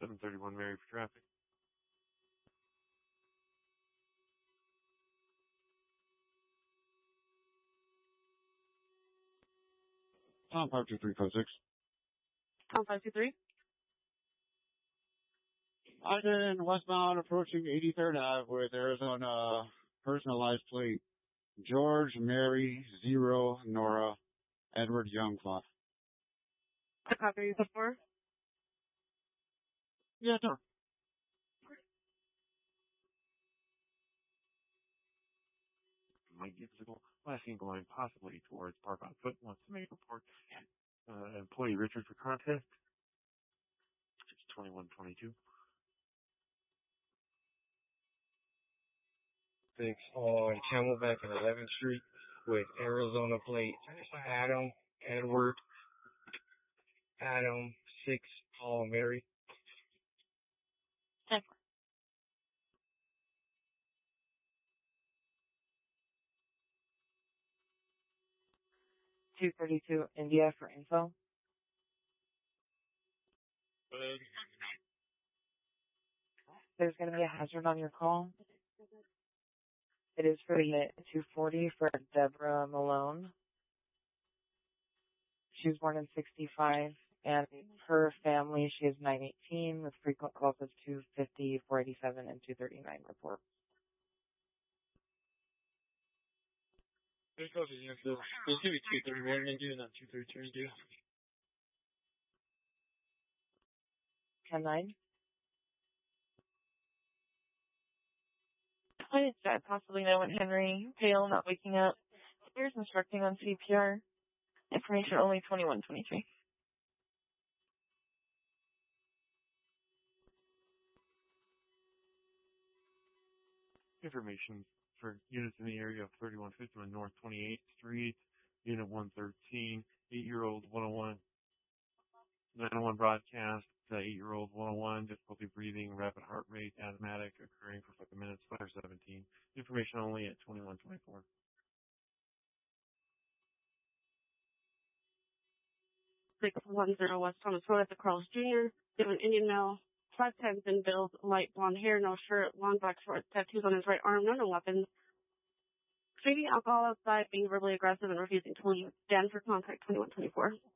731 Mary for traffic. 52356. Tom 523. I did westbound approaching 83rd Ave with Arizona personalized plate. George, Mary, Zero, Nora, Edward Youngcloth. Copy the 4. Yeah, no. Might get visible. Last single line possibly towards Park on Foot. Wants to make a report. Employee Richard for contest. It's 2122. Six on Camelback and 11th Street with Arizona plate Adam, Edward, Adam, 6, Paul, Mary. 232 India for info. There's going to be a hazard on your call. It is for the 240 for Deborah Malone. She was born in 65, and her family, she is 918 with frequent calls of 250, 487, and 239 report. There's going to be 231 India and not 232 India. 10-9. Hi, it's Jack, possibly know when Henry, pale, not waking up. Here's instructing on CPR. Information only 2123. Information for units in the area of 3151 North 28th Street, Unit 113, 8-year-old 101. 901 broadcast, 8-year-old 101, difficulty breathing, rapid heart rate, asthmatic, occurring for 5 minutes, 517. Information only at 2124. Six 610 West Thomas Road at the Carl's Jr. Given Indian male, 5'10", thin build, light blonde hair, no shirt, long black short tattoos on his right arm, no weapons. Drinking alcohol outside, being verbally aggressive, and refusing to leave. Dan for contact 2124.